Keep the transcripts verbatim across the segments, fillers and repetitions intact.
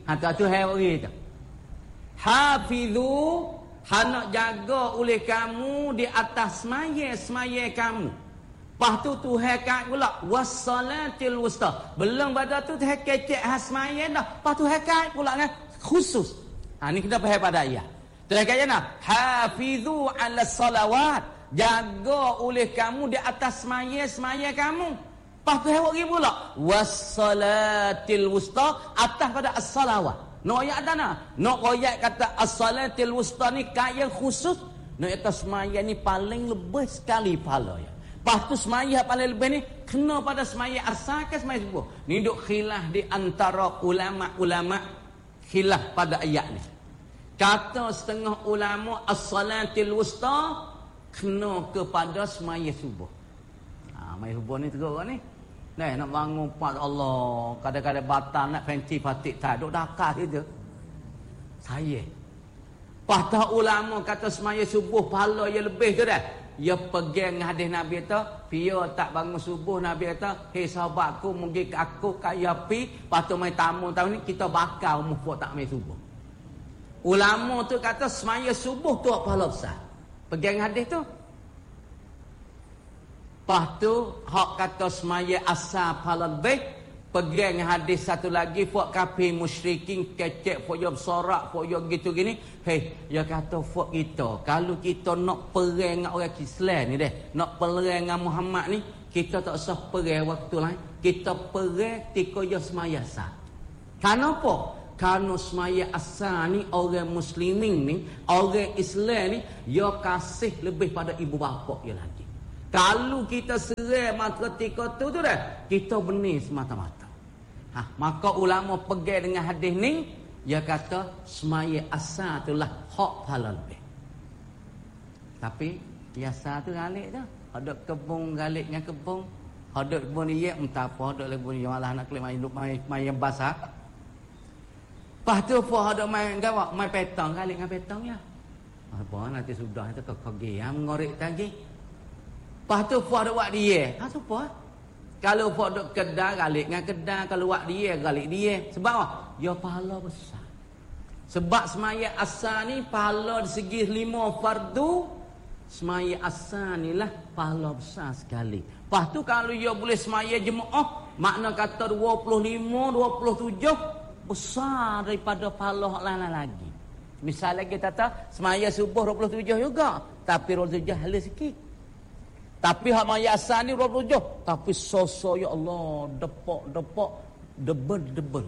Ha tu hai bagi tu. Hafizu, hendak jaga oleh kamu di atas semaya-semaya kamu. Lepas tu Tuhan kat pula wassalatil wusta. Belum pada tu Tuhan kecek hasmaya dah. Lepas tu Tuhan kat pula kan khusus. Ha ni kita faham pada ayat. Tuhan kata nah, hafizu ala salawat. Jaga oleh kamu di atas semaya-semaya kamu. Lepas tu Tuhan bagi pula wassalatil wusta atas pada as-salawat. Nak ayat ada nah. Nak ayat kata as-salatil wusta ni kaya khusus. Nak kata semaya ni paling lebih sekali pahala ya. Lepas tu semaya paling lebih ni kena pada semaya asar ke semaya subuh. Ni duk khilaf di antara ulama-ulama khilaf pada ayat ni. Kata setengah ulama as-salatil wusta kena kepada semaya subuh. Ha, semaya subuh ni teruk ni. Nah, nak bangun pada Allah, kadang-kadang batal nak fanti fatik tak duk dakar gitu. Saya. Patah ulama kata semaya subuh pahala yang lebih tu dah. Ya pegang hadis Nabi kata, pia tak bangun subuh Nabi kata, hei sahabatku mungkin aku kaya pi, patut mai tamu tahun ni kita bakar umur pok tak mai subuh. Ulama tu kata semaya subuh tu pahala besar. Pegang hadis tu. Lepas tu hak kata semaya asar pahala lebih, pegang hadis satu lagi fok kafir musyrikin kecek fok yo bersorak fok yo gitu gini. Hei, dia kata fok kita kalau kita nak perang dengan orang Islam ni deh, nak perang dengan Muhammad ni, kita tak usah perang waktu lain. Kita perang ketika yo semaya asar. Kenapa? Kerana semaya asar ni orang muslimin ni, orang Islam ni, dia kasih lebih pada ibu bapa dia lagi. Kalau kita serai maka ketika tu tu dah, kita benih semata-mata. Ha, maka ulama pegang dengan hadis ni, dia kata semaya asar itulah hak pahala lebih. Tapi biasa tu galik tu, ada kebun galik dengan kebun, ada kebun dia entah apa, ada kebun dia malah nak kelik main main main basah. Lepas tu apa ada main gawak, main petang galik dengan petang ya. Apa nanti sudah itu kekegi yang ngorek tadi. Lepas tu apa ada buat dia. Ha tu apa? Kalau apa duk kedai galik dengan kedai, kalau buat dia galik dia. Sebab apa? Ya pahala besar. Sebab semaya asar ni pahala di segi lima fardu, semaya asar ni lah pahala besar sekali. Lepas tu kalau dia boleh semaya jemaah, makna kata dua puluh lima, dua puluh tujuh besar daripada pahala lain-lain lagi. Misalnya kita kata semaya subuh dua puluh tujuh juga, tapi dua puluh tujuh halus sikit. Tapi hak maya asar ni dua puluh tujuh, tapi so-so ya Allah, depok-depok, debel-debel.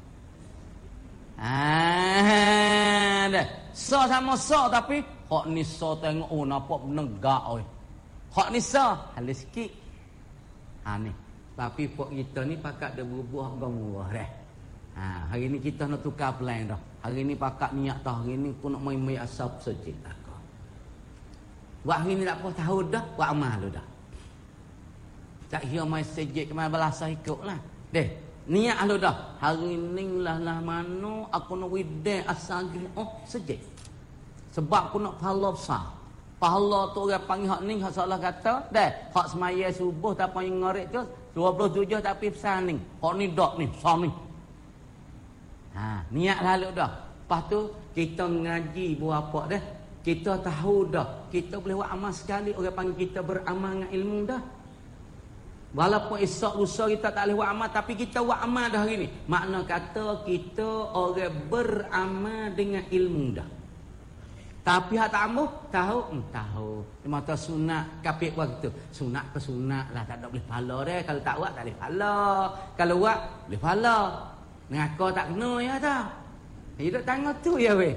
Ah, dah. So sama so tapi hak ni so tengok oh nampak menegak oi. Hak ni so halus sikit. Ha ni. Tapi pok kita ni pakat dah berbuah gomurah dah. Ha, hari ni kita nak tukar plan dah. Hari ni pakat niat dah, hari ni pun nak main-main asal sejid dah. Buat hari ni tak apa tahu dah, buat amal lu dah. Tak kira main sejid ke mana belasah ikut lah. Deh, niat lu dah. Hari ni lah lah mana aku nak wideh asal oh sejid. Sebab aku nak pahala besar. Pahala tu orang panggil hak ni, hak salah kata, deh, hak semaya subuh tak panggil ngorek tu, dua puluh tujuh tapi besar ni. Hak ni dok ni, besar ni. Ha, niat lalu dah. Lepas tu kita ngaji buat apa dah? Kita tahu dah, kita boleh buat amal sekali, orang panggil kita beramal dengan ilmu dah. Walaupun esok lusa kita tak boleh buat amal, tapi kita buat amal dah hari ni. Makna kata kita orang beramal dengan ilmu dah. Tapi hak tak ambuh, tahu? Hmm, tahu. Mata sunat kapit waktu. Sunat ke sunat lah, tak ada boleh pahala dah. Kalau tak buat tak boleh pahala. Kalau buat boleh pahala. Ngaku tak kena ya tak? Hidup tengok tu ya weh.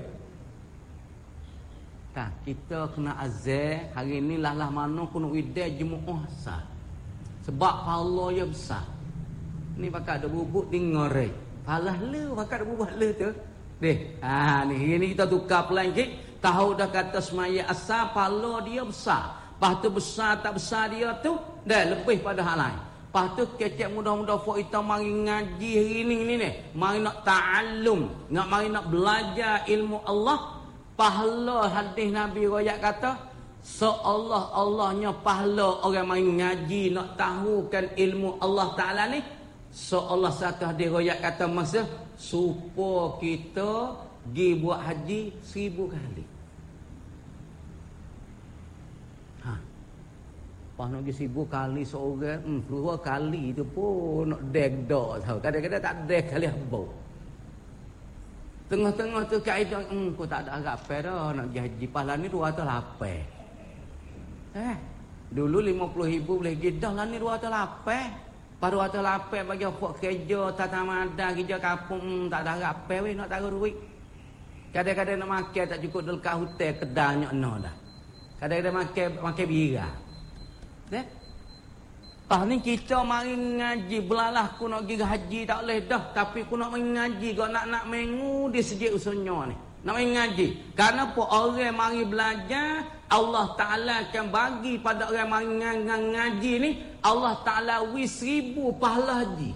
Tak, kita kena azan hari ni lah lah mana kena widai jemaah asar. Sebab pahala yang besar. Ni pakat ada bubuk di ngorek. Palah le pakat ada bubuk le tu. Deh, ha ni hari ni kita tukar pelan sikit. Tahu dah kata semaya asar pahala dia besar. Lepas tu besar tak besar dia tu dah lebih pada hal lain. Lepas tu kecek mudah-mudah fok kita mari ngaji hari ni ni ni. Mari nak ta'allum, nak mari nak belajar ilmu Allah. Pahala hadis Nabi royak kata seolah-olahnya pahala orang main ngaji nak tahukan ilmu Allah Ta'ala ni So Allah satu hadis royak kata masa supaya kita pergi buat haji seribu kali. Ha. Pas nak pergi seribu kali seorang, hmm, dua kali tu pun nak dek dak tahu. Kadang-kadang tak dek kali habis. Tengah-tengah tu kaedah, hmm, aku tak ada harap dah nak pergi haji. Pahala ni dua ratus lapan. Eh, dulu lima puluh ribu boleh pergi dah lah ni dua ratus lapan. Pada dua ratus lapan bagi apa kerja tata mada kerja kampung, hmm, tak ada harap weh nak taruh duit. Kadang-kadang nak makan tak cukup dekat hotel kedainya no dah. Kadang-kadang makan makan bira. Deh. Pas ni kita mari ngaji belalah aku nak pergi haji tak boleh dah, tapi aku nak mari ngaji kau nak nak mengu di sejak usunya ni. Nak mari ngaji. Karena apa orang mari belajar, Allah Taala akan bagi pada orang mari ngaji ni, Allah Taala wis seribu pahala haji.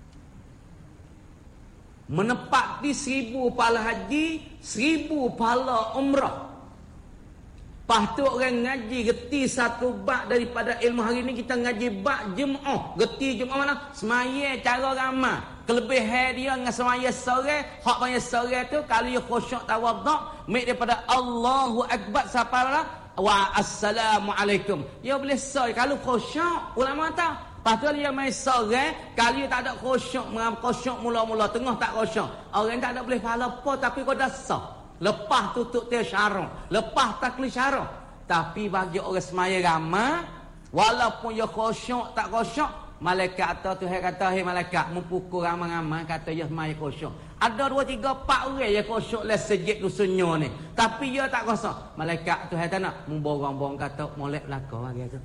Menepati seribu pahala haji, seribu pahala umrah. Lepas tu orang ngaji geti satu bak daripada ilmu hari ni kita ngaji bak jemaah. Geti jemaah mana? Semaya cara ramai. Kelebihan dia dengan semaya sore, hak semaya sore tu kalau dia khusyuk tawaduk, mik daripada Allahu Akbar siapa wa assalamualaikum. Dia boleh sore kalau khusyuk ulama tahu. Lepas tu dia main sore, kalau dia tak ada khusyuk, khusyuk mula-mula tengah tak khusyuk. Orang tak ada boleh pahala apa tapi kau dah sah. Lepas tutup dia syarah, lepas taklid syarah. Tapi bagi orang semaya ramai, walaupun dia khusyuk tak khusyuk, malaikat atau Tuhan kata, hei malaikat mempukul ramai-ramai kata dia semaya khusyuk. Ada dua tiga empat orang yang khusyuk lah sejak dusunnya ni, tapi dia tak khusyuk. Malaikat Tuhan tak nak memborong-borong kata molek belakang lagi tu.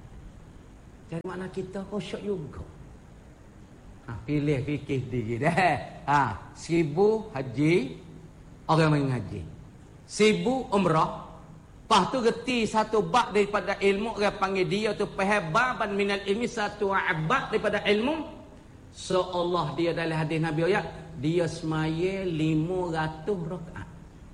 Jadi makna kita khusyuk juga. Ha, pilih fikir diri dah. Ha, seribu haji orang main ngaji, seribu umrah. Lepas tu geti satu bab daripada ilmu, orang panggil dia tu pahababan minal ilmi, satu abad daripada ilmu. So Allah dia dalam hadis Nabi ayat, dia semaya lima ratus rakaat.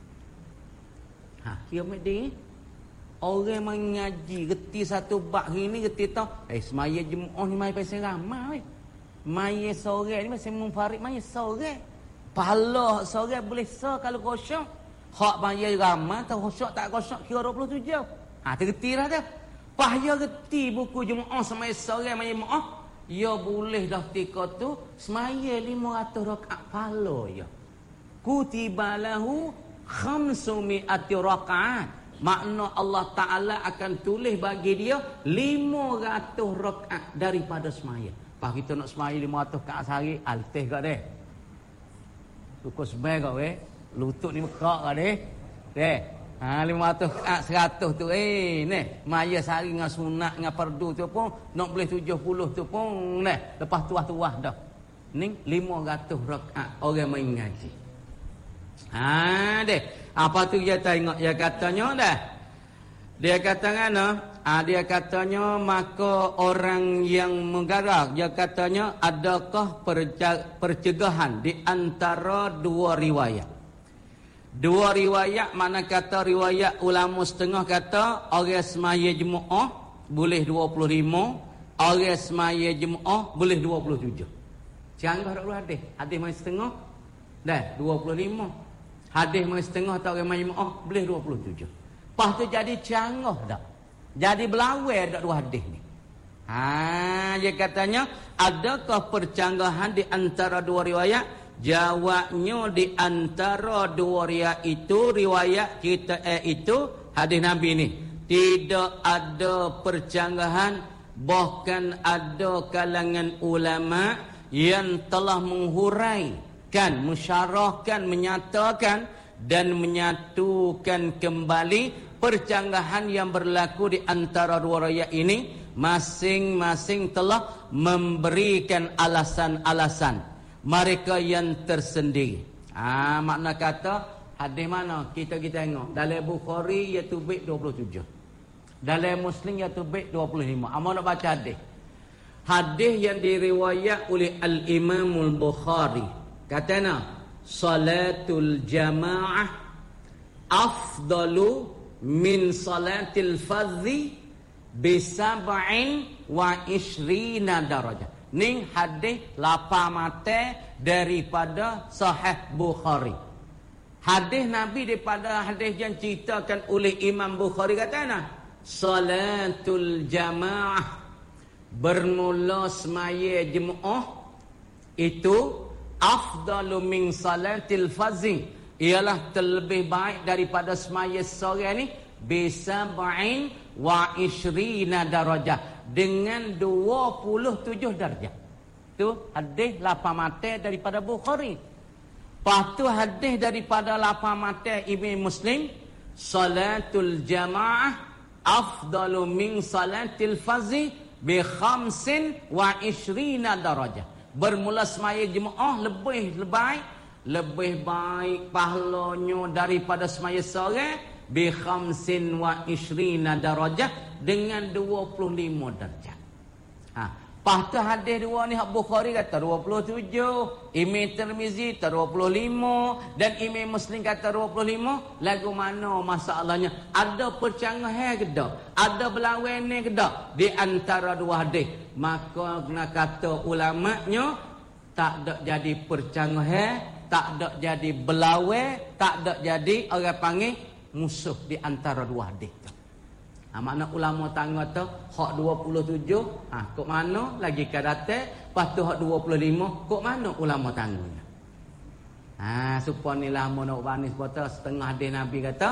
Ha, dia mesti orang main ngaji geti satu bab hari ni geti tahu, eh semaya jemaah ni mai pasal ramai. Mai sore ni masih munfarid mai sore. Pahala sore boleh sah kalau khusyuk. Hak bayar ramai atau khusyuk tak khusyuk kira dua puluh tujuh. Ha, tergeti dah tu. Pahaya geti buku jemaah semaya sore maya jemaah, ya boleh dah tika tu semaya lima ratus rakaat pahala ya. Kutiba lahu khamsumi'ati rakaat. Makna Allah Taala akan tulis bagi dia lima ratus rakaat daripada semaya. Pas kita nak semaya lima ratus rakaat sehari, altih gak deh. Ukur sebai kau eh. Lutut ni mekak kau deh. Deh. Ha, lima ratus ah, seratus tu eh. Ni. Maya sehari dengan sunat dengan perdu tu pun. Nak boleh tujuh puluh tu pun. Ni. Lepas tuah-tuah dah. Ni lima ratus rakaat orang main ngaji. Ha deh. Apa tu dia tengok. Dia katanya dah. Dia katanya ah, dia katanya maka orang yang menggarang, dia katanya adakah percegahan di antara dua riwayat. Dua riwayat mana kata riwayat ulama setengah kata orang semaya jemaah boleh dua puluh lima, orang semaya jemaah boleh dua puluh tujuh. Canggah tak hadis. Hadis mai setengah dah dua puluh lima. Hadis mai setengah atau orang jemaah boleh dua puluh tujuh. Lepas tu jadi canggah dah. Jadi belawai dak dua hadis ni. Ha, dia katanya adakah percanggahan di antara dua riwayat? Jawabnya di antara dua riwayat itu, riwayat kita eh, itu hadis Nabi ni tidak ada percanggahan, bahkan ada kalangan ulama yang telah menghuraikan, mensyarahkan, menyatakan dan menyatukan kembali percanggahan yang berlaku di antara dua riwayat ini. Masing-masing telah memberikan alasan-alasan mereka yang tersendiri. Ah, makna kata hadis mana kita kita tengok dalam Bukhari iaitu bait dua puluh tujuh, dalam Muslim iaitu bait dua puluh lima. Amo nak baca hadis. Hadis yang diriwayat oleh Al-Imamul Bukhari katanya salatul jamaah afdalu min salatil fadhi bi sab'in wa ishrina darajah. Ni hadis lapan mata daripada Sahih Bukhari. Hadis Nabi daripada hadis yang ceritakan oleh Imam Bukhari kata nah, salatul jamaah, bermula semaya jemaah itu afdalu min salatil fardhi, ialah terlebih baik daripada semaya seorang ni bisab'in wa ishrina darajah, dengan dua puluh tujuh darjah. Tu hadis lapan mata daripada Bukhari. Lepas tu hadis daripada lapan mata Imam Muslim, salatul jamaah afdalu min salatil fardhi bi khamsin wa ishrina darajah. Bermula semaya jemaah lebih baik, lebih baik pahalanya daripada semaya seorang bi khamsin wa ishrina darajah, dengan dua puluh lima darjah. Ha, lepas tu hadis dua ni hak Bukhari kata dua puluh tujuh, Imam Tirmizi kata dua puluh lima dan Imam Muslim kata dua puluh lima. Lagu mana masalahnya? Ada percanggahan ke tak? Ada berlawan ke tak di antara dua hadis? Maka kena kata ulamanya tak ada jadi percanggahan, tak ada jadi berlawan, tak ada jadi orang panggil musuh di antara dua hadis. Ha, makna ulama tangga tu hak dua puluh tujuh, ha, kok mana lagi ke datang, lepas tu hak dua puluh lima, kok mana ulama tangganya. Ha, supaya ni lama nak bani sebab setengah hadis Nabi kata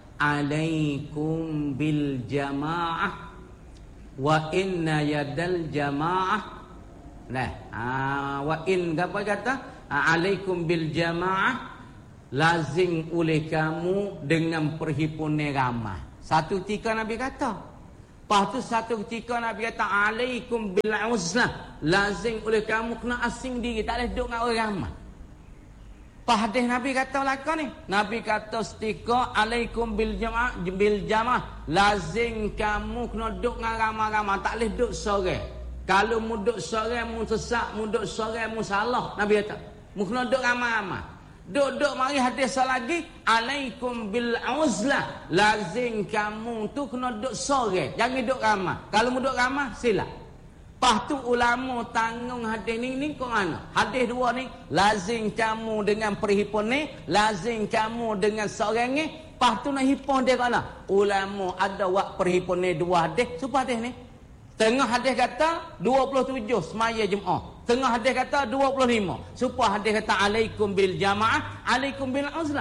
alaikum bil jamaah wa inna yadal jamaah. Nah, ha, wa in apa kata? Ha, alaikum bil jamaah, lazim oleh kamu dengan perhimpunan ramai. Satu ketika Nabi kata. Lepas tu satu ketika Nabi kata alaikum bil uzlah, lazim oleh kamu kena asing diri, tak boleh duduk dengan orang ramai. Lepas hadis Nabi kata lakon ni, Nabi kata setika alaikum bil jamaah, bil jamaah, lazim kamu kena duduk dengan ramai-ramai, tak boleh duduk seorang. Kalau mu duduk seorang mu sesak, mu duduk seorang mu salah, Nabi kata mu kena duduk ramai-ramai. Duk-duk mari hadis lagi alaikum bil uzlah, lazim kamu tu kena duduk sore, jangan duduk ramai. Kalau mu duduk ramai silap. Lepas tu ulama tanggung hadis ni ni kok mana? Hadis dua ni lazim kamu dengan perhimpunan, lazim kamu dengan seorang ni. Lepas tu nak himpun dia kat mana? Ulama ada wak perhimpunan dua hadis supaya hadis ni. Tengah hadis kata dua puluh tujuh semaya Jumaat. Tengah hadis kata dua puluh lima. Supaya hadis kata alaikum bil jamaah, alaikum bil uzlah.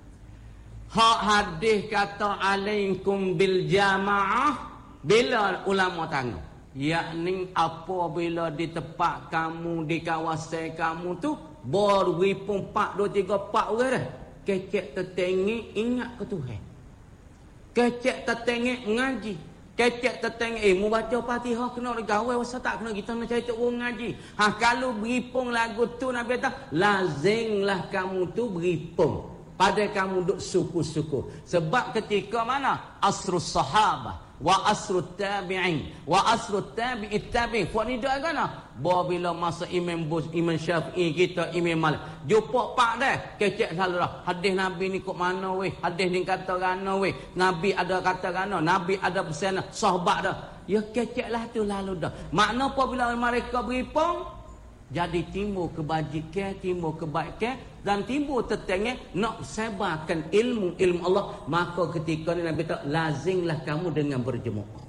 Hak hadis kata alaikum bil jamaah bila ulama tanggung, yakni apabila di tempat kamu, di kawasan kamu tu berwipung empat, dua, tiga, empat orang dah. Kecek tertengik ingat ke Tuhan. Kecek tertengik mengaji. Kecek teteng eh mu baca Fatihah kena gawe wasa tak kena kita nak cari tok ngaji. Ha, kalau beripung lagu tu Nabi kata lazimlah kamu tu beripung pada kamu duk suku-suku. Sebab ketika mana asrus sahabah wa asrut tabi'in wa asrut tabi'it tabi'in, fo ni duk agana bila masa Imam Bus, Imam Syafi'i kita, Imam Malik jumpa pak dah kecek selalu dah hadis Nabi ni kok mana weh, hadis ni kata gana weh, Nabi ada kata gana, Nabi ada pesan sahabat dah, ya keceklah tu lalu dah. Makna apabila mereka beripung jadi timbul kebajikan, timbul kebaikan dan timbul tetengah nak sebarkan ilmu-ilmu Allah. Maka ketika ni Nabi kata lazimlah kamu dengan berjemaah.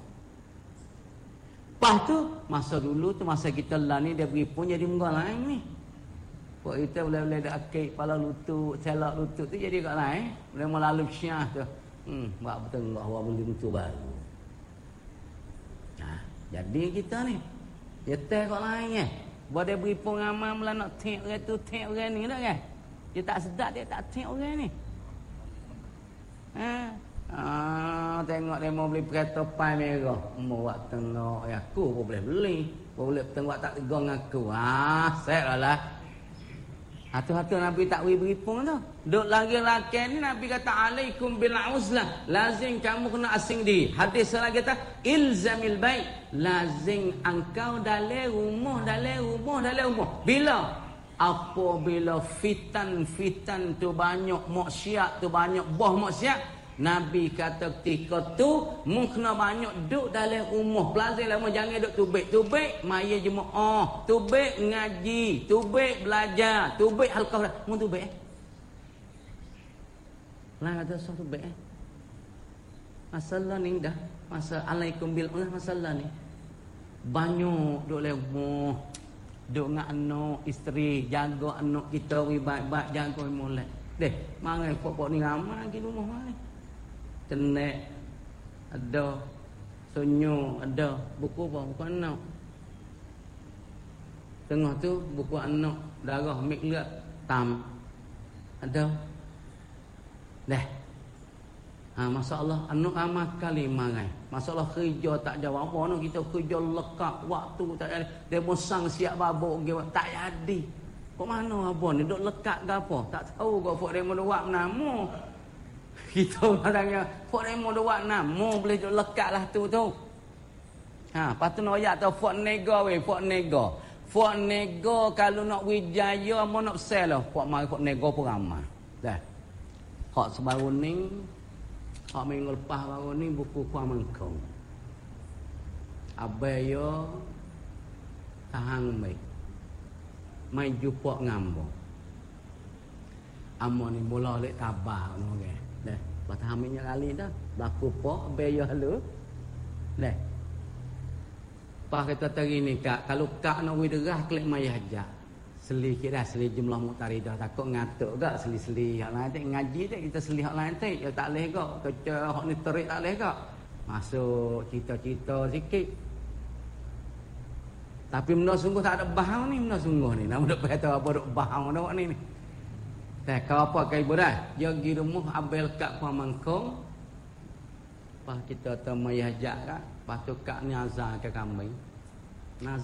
Lepas tu masa dulu tu masa kita lah ni dia beripun jadi muka lain ni. Kok kita boleh-boleh ada akik kepala lutut, selak lutut tu jadi kat lain. Boleh melalui syah tu. Hmm, buat betul Allah awak boleh lutut baru. Nah, jadi kita ni dia teh kat lain eh. Buat dia beripun ramai mula nak tengok orang tu, tengok orang ni tak kan? Dia tak sedap, dia tak tengok orang ni. Ha? Ah, tengok dia mau beli kereta pai merah. Mau buat tengok, ya aku pun boleh beli. Boleh tengok tak tegang aku. Ah, set lah. Hatu-hatu Nabi tak beri beripung tu. Duk lagi-lagi ni Nabi kata alaikum bil uzlah, lazim kamu kena asing diri. Hadis lagi kata ilzamil bait, lazim engkau dalam rumah, dalam rumah, dalam rumah. Bila apabila fitan-fitan tu banyak, maksiat tu banyak, bah maksiat, Nabi kata ketika tu mu kena banyak duduk dalam rumah. Pelazim lama jangan duduk tubik. Tubik maya jemaah, tubik ngaji, tubik belajar, tubik halqah. Mu tubik eh. Lah kata sah tubik eh. Masalah ni dah, masa alaikum bil ulah masalah ni. Banyak duduk dalam rumah. Duduk dengan anak, isteri, jaga anak kita baik-baik, jaga mulai. Deh, mangai pokok ni ramai lagi rumah mai. Tenek ada, sonyo ada, buku apa? Buku anak. Tengah tu buku anak, darah miklat, tam. Ada. Deh. Ha, masalah anak ramai kali mangai. Masalah kerja tak jawab apa no kita kerja lekak waktu tak ada. Dia bosang siap babuk tak jadi. Kok mana abang ni duk lekat ke apa? Tak tahu kok Fok Remo buat nama. Kita orangnya Fok Remo buat nama boleh duk lekat lah tu tu. Ha, lepas tu nak ayat tu Fok Nego weh, Fok Nego. Fok Nego kalau nak wijaya mau nak sell lah. Fok mari Fok Nego pun ramai. Dah. Hak sebaru ni, hak minggu lepas baru ni buku Kuala Mangkong. Abai yo tahang baik. Mai jumpa ngambo. Amo ni mula lek tabah ngono ke. Dah, patah aminnya kali dah. Baku pok beyo halu. Dah. Pas kita tadi ni kak, kalau kak nak widerah klik mai hajat. Seli kira seli jumlah muktaridah takut ngatuk gak seli-seli hak lain tak ngaji tak kita seli hak lain tak ya tak leh gak kerja hak ni terik tak leh gak. Masuk cita-cita sikit. Tapi benda sungguh tak ada bahang ni, benda sungguh ni. Nama duk kata apa duk bahang dak ni ni. Teh kau apa kai budak? Dia pergi rumah abel kat Kuala Mangkong. Pas kita temui hajat kat, pas tu kak ni azan ke kami.